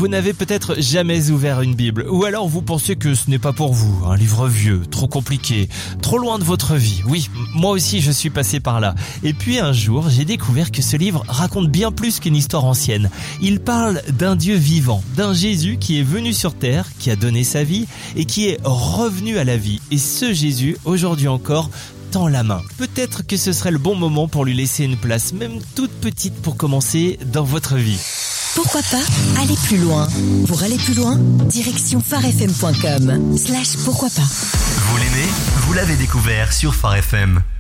vous n'avez peut-être jamais ouvert une Bible, ou alors vous pensez que ce n'est pas pour vous, un livre vieux, trop compliqué, trop loin de votre vie. Oui, moi aussi je suis passé par là. Et puis un jour, j'ai découvert que ce livre raconte bien plus qu'une histoire ancienne. Il parle d'un Dieu vivant, d'un Jésus qui est venu sur terre, qui a donné sa vie et qui est revenu à la vie. Et ce Jésus, aujourd'hui encore, tend la main. Peut-être que ce serait le bon moment pour lui laisser une place, même toute petite pour commencer dans votre vie. Pourquoi pas aller plus loin? Pour aller plus loin, direction pharefm.com/pourquoi pas. Vous l'aimez? Vous l'avez découvert sur Phare FM.